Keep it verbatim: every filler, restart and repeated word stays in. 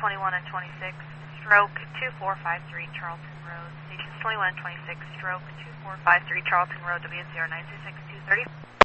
twenty-one and twenty-six, stroke two four five three Charlton Road. Stations twenty-one and twenty-six, stroke two four five three Charlton Road, W zero nine three six two three.